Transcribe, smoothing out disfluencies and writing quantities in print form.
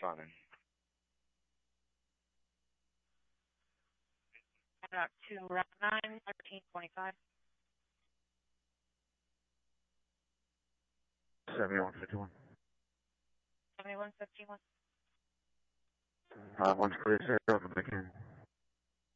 responding. Route 2, Route 9, 1325. 7151. 7151. 140, sir. Open again.